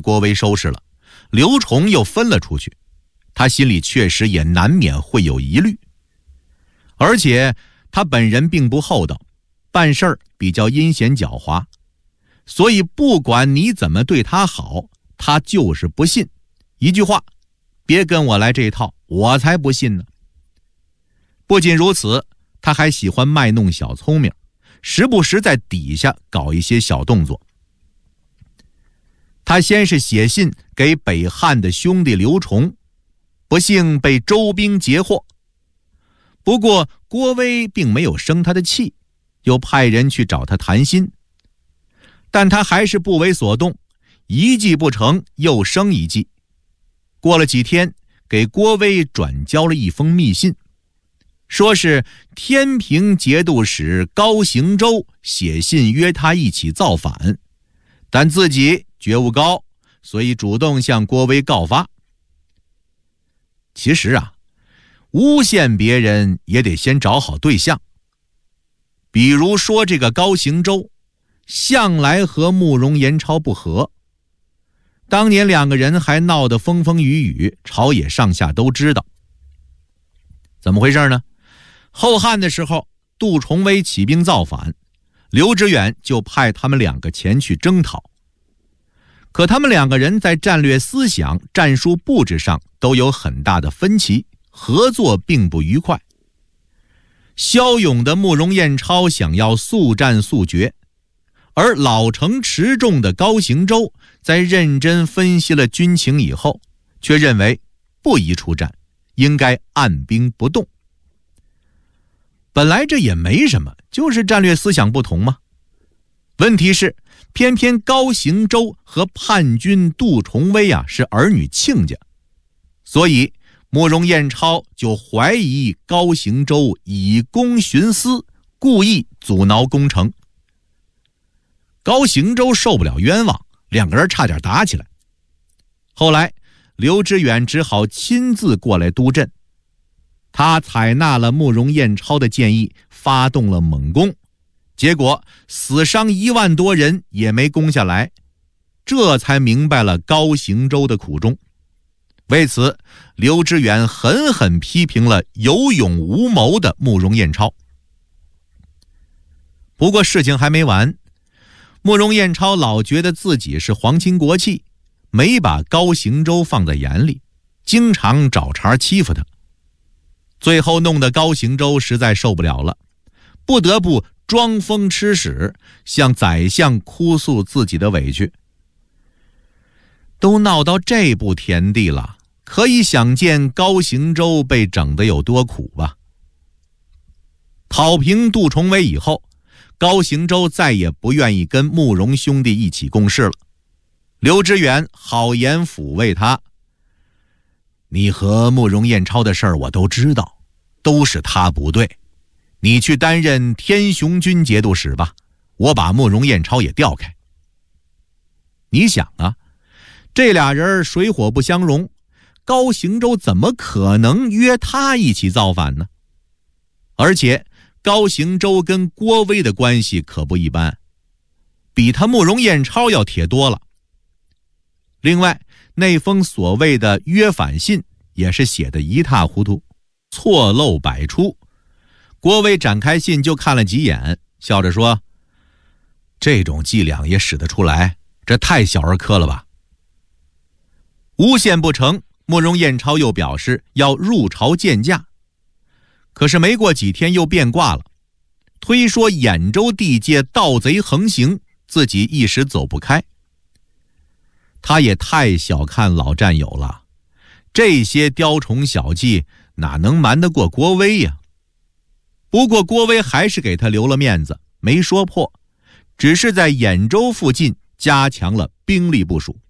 郭威收拾了，刘崇又分了出去，他心里确实也难免会有疑虑。而且他本人并不厚道，办事儿比较阴险狡猾，所以不管你怎么对他好，他就是不信。一句话，别跟我来这一套，我才不信呢。不仅如此，他还喜欢卖弄小聪明，时不时在底下搞一些小动作。他先是写信给北汉的兄弟刘崇，不幸被周兵截获。不过郭威并没有生他的气，又派人去找他谈心，但他还是不为所动，一计不成又生一计。过了几天，给郭威转交了一封密信，说是天平节度使高行周写信约他一起造反，但自己觉悟高，所以主动向郭威告发。其实啊，诬陷别人也得先找好对象。比如说这个高行周，向来和慕容延超不和，当年两个人还闹得风风雨雨，朝野上下都知道。怎么回事呢？后汉的时候，杜重威起兵造反，刘知远就派他们两个前去征讨。可他们两个人在战略思想、战术布置上都有很大的分歧，合作并不愉快。骁勇的慕容彦超想要速战速决，而老成持重的高行周在认真分析了军情以后，却认为不宜出战，应该按兵不动。本来这也没什么，就是战略思想不同嘛。问题是偏偏高行周和叛军杜重威是儿女亲家，所以慕容彦超就怀疑高行周以公徇私，故意阻挠攻城。高行周受不了冤枉，两个人差点打起来。后来刘知远只好亲自过来督阵，他采纳了慕容彦超的建议，发动了猛攻，结果死伤1万多人也没攻下来，这才明白了高行周的苦衷。为此，刘知远狠狠批评了有勇无谋的慕容彦超。不过事情还没完，慕容彦超老觉得自己是皇亲国戚，没把高行周放在眼里，经常找茬欺负他。最后弄得高行周实在受不了了，不得不装疯吃屎，向宰相哭诉自己的委屈。都闹到这步田地了，可以想见高行周被整得有多苦吧。讨平杜重威以后，高行周再也不愿意跟慕容兄弟一起共事了。刘知远好言抚慰他，你和慕容彦超的事儿我都知道，都是他不对，你去担任天雄军节度使吧，我把慕容彦超也调开。你想啊，这俩人水火不相容，高行周怎么可能约他一起造反呢？而且高行周跟郭威的关系可不一般，比他慕容彦超要铁多了。另外，那封所谓的约反信也是写得一塌糊涂，错漏百出。郭威展开信就看了几眼，笑着说，这种伎俩也使得出来，这太小儿科了吧。诬陷不成，慕容彦超又表示要入朝见驾，可是没过几天又变卦了，推说兖州地界盗贼横行，自己一时走不开。他也太小看老战友了，这些雕虫小技哪能瞒得过郭威呀？不过郭威还是给他留了面子，没说破，只是在兖州附近加强了兵力部署。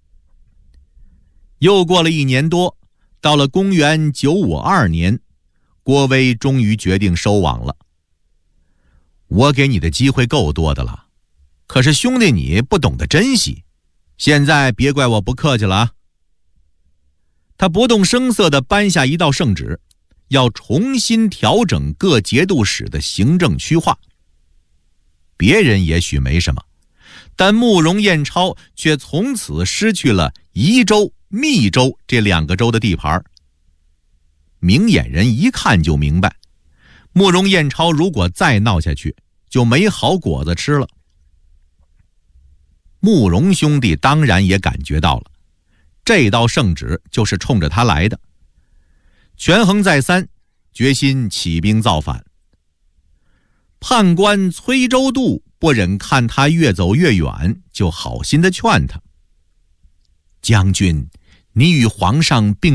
又过了1年多，到了公元952年，郭威终于决定收网了。我给你的机会够多的了，可是兄弟你不懂得珍惜，现在别怪我不客气了啊。他不动声色地颁下一道圣旨，要重新调整各节度使的行政区划。别人也许没什么， 但慕容彦超却从此失去了宜州、密州这2个州的地盘。明眼人一看就明白，慕容彦超如果再闹下去，就没好果子吃了。慕容兄弟当然也感觉到了，这道圣旨就是冲着他来的。权衡再三，决心起兵造反。判官崔州度不忍看他越走越远，就好心地劝他：将军，你与皇上并